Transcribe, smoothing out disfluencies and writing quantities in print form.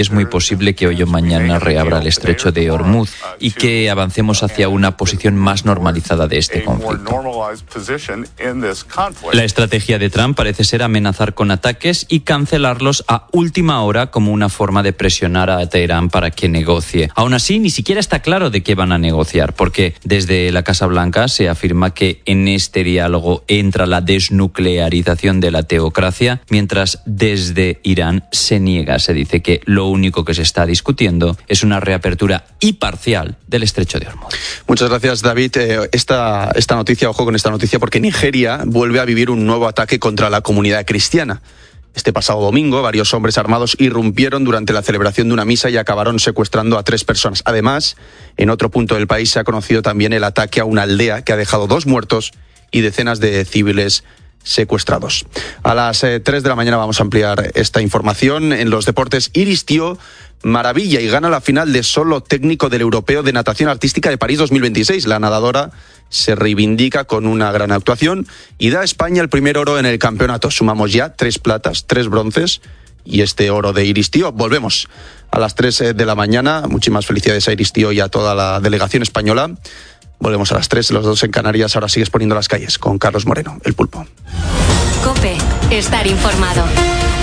Es muy posible que hoy o mañana reabra el estrecho de Hormuz y que avancemos hacia una posición más normalizada de este conflicto. La estrategia de Trump parece ser amenazar con ataques y cancelarlos a última hora como una forma de presionar a Teherán para que negocie. Aún así, ni siquiera está claro de qué van a negociar, porque desde la Casa Blanca se afirma que en este diálogo entra la desnuclearización de la teocracia, mientras desde Irán se niega. Se dice que lo único que se está discutiendo es una reapertura y parcial del estrecho de Hormuz. Muchas gracias, David. Esta noticia, ojo con esta noticia, porque Nigeria vuelve a vivir un nuevo ataque contra la comunidad cristiana. Este pasado domingo, varios hombres armados irrumpieron durante la celebración de una misa y acabaron secuestrando a 3 personas. Además, en otro punto del país se ha conocido también el ataque a una aldea que ha dejado 2 muertos y decenas de civiles secuestrados. A las 3 de la mañana vamos a ampliar esta información. En los deportes, Iris Tío maravilla y gana la final de solo técnico del Europeo de Natación Artística de París 2026. La nadadora se reivindica con una gran actuación y da a España el primer oro en el campeonato. Sumamos ya 3 platas, 3 bronces y este oro de Iris Tío. Volvemos a las 3 de la mañana. Muchísimas felicidades a Iris Tío y a toda la delegación española. Volvemos a las 3, los 2 en Canarias. Ahora sigues poniendo las calles con Carlos Moreno, el Pulpo. COPE, estar informado.